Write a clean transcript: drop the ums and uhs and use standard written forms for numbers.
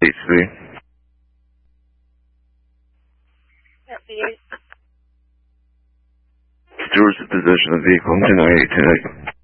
8-3. Stewards to possession of the vehicle, 10-8, 10-8.